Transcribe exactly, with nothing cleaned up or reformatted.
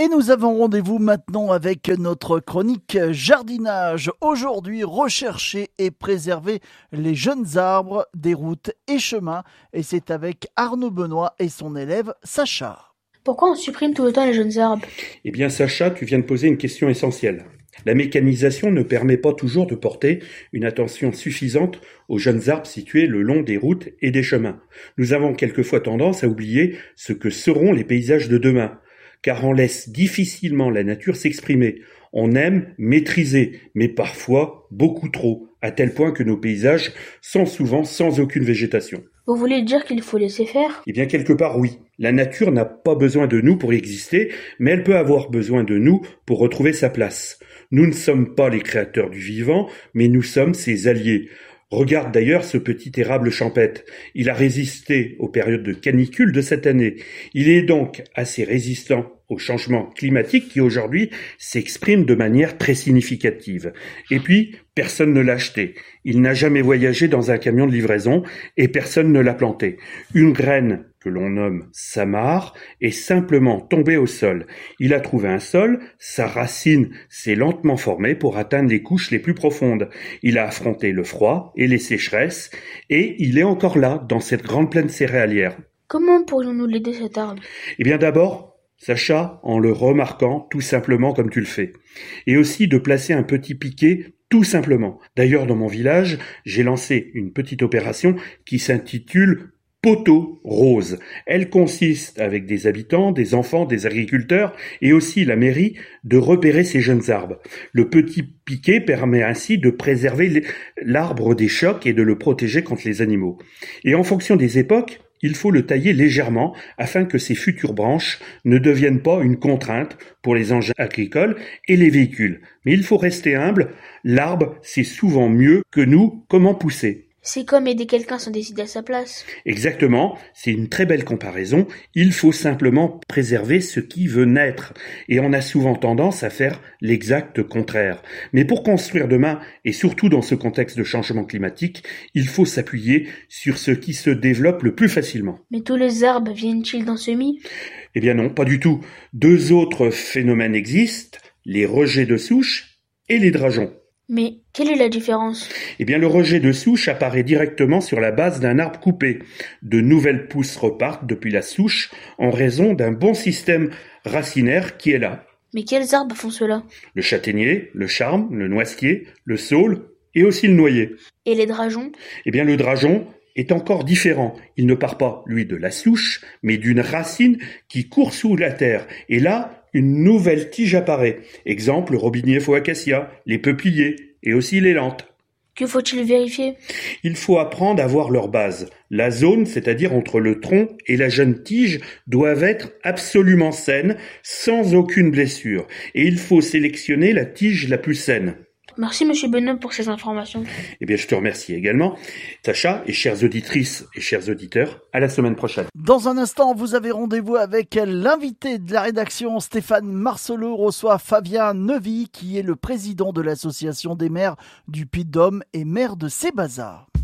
Et nous avons rendez-vous maintenant avec notre chronique jardinage. Aujourd'hui, rechercher et préserver les jeunes arbres des routes et chemins. Et c'est avec Arnaud Benoît et son élève Sacha. Pourquoi on supprime tout le temps les jeunes arbres ? Eh bien Sacha, tu viens de poser une question essentielle. La mécanisation ne permet pas toujours de porter une attention suffisante aux jeunes arbres situés le long des routes et des chemins. Nous avons quelquefois tendance à oublier ce que seront les paysages de demain, car on laisse difficilement la nature s'exprimer. On aime maîtriser, mais parfois beaucoup trop, à tel point que nos paysages sont souvent sans aucune végétation. Vous voulez dire qu'il faut laisser faire ? Eh bien quelque part oui. La nature n'a pas besoin de nous pour exister, mais elle peut avoir besoin de nous pour retrouver sa place. Nous ne sommes pas les créateurs du vivant, mais nous sommes ses alliés. Regarde d'ailleurs ce petit érable champêtre. Il a résisté aux périodes de canicule de cette année. Il est donc assez résistant au changement climatique qui aujourd'hui s'exprime de manière très significative. Et puis, personne ne l'a acheté. Il n'a jamais voyagé dans un camion de livraison et personne ne l'a planté. Une graine que l'on nomme samare est simplement tombée au sol. Il a trouvé un sol, sa racine s'est lentement formée pour atteindre les couches les plus profondes. Il a affronté le froid et les sécheresses et il est encore là, dans cette grande plaine céréalière. Comment pourrions-nous l'aider cet arbre ? Eh bien d'abord, Sacha, en le remarquant tout simplement comme tu le fais. Et aussi de placer un petit piquet tout simplement. D'ailleurs, dans mon village, j'ai lancé une petite opération qui s'intitule Poteau rose. Elle consiste, avec des habitants, des enfants, des agriculteurs et aussi la mairie, de repérer ces jeunes arbres. Le petit piquet permet ainsi de préserver l'arbre des chocs et de le protéger contre les animaux. Et en fonction des époques, il faut le tailler légèrement afin que ses futures branches ne deviennent pas une contrainte pour les engins agricoles et les véhicules. Mais il faut rester humble, l'arbre sait souvent mieux que nous comment pousser. C'est comme aider quelqu'un sans décider à sa place. Exactement, c'est une très belle comparaison. Il faut simplement préserver ce qui veut naître. Et on a souvent tendance à faire l'exact contraire. Mais pour construire demain, et surtout dans ce contexte de changement climatique, il faut s'appuyer sur ce qui se développe le plus facilement. Mais tous les arbres viennent-ils d'un semis ? Eh bien non, pas du tout. Deux autres phénomènes existent, les rejets de souche et les drageons. Mais quelle est la différence ? Eh bien, le rejet de souche apparaît directement sur la base d'un arbre coupé. De nouvelles pousses repartent depuis la souche en raison d'un bon système racinaire qui est là. Mais quels arbres font cela ? Le châtaignier, le charme, le noisetier, le saule et aussi le noyer. Et les drageons ? Eh bien, le drageon est encore différent. Il ne part pas, lui, de la souche, mais d'une racine qui court sous la terre. Et là, une nouvelle tige apparaît. Exemple, le robinier faux acacia, les peupliers et aussi les lentes. Que faut-il vérifier ? Il faut apprendre à voir leur base. La zone, c'est-à-dire entre le tronc et la jeune tige, doivent être absolument saines, sans aucune blessure. Et il faut sélectionner la tige la plus saine. Merci Monsieur Benoît pour ces informations. Eh bien, je te remercie également, Sacha, et chères auditrices et chers auditeurs, à la semaine prochaine. Dans un instant, vous avez rendez-vous avec l'invité de la rédaction. Stéphane Marcelot reçoit Fabien Neuvy, qui est le président de l'association des maires du Puy-de-Dôme et maire de Sébaza.